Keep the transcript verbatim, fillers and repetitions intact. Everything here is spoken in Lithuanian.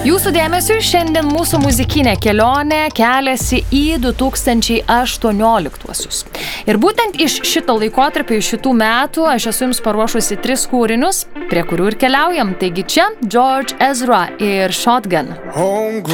Jūsų dėmesiu šiandien mūsų muzikinė kelionė keliasi į du tūkstančiai aštuonioliktuosius. Ir būtent iš šito laikotarpio, iš šitų metų, aš esu jums paruošusi tris kūrinius, prie kurių ir keliaujam. Taigi čia George Ezra ir Shotgun.